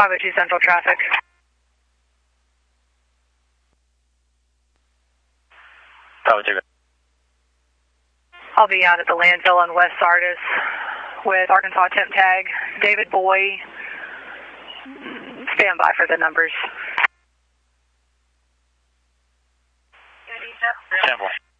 502 Central traffic. I'll be out at the landfill on West Sardis with Arkansas temp tag, David Boy. Stand by for the numbers. Temple.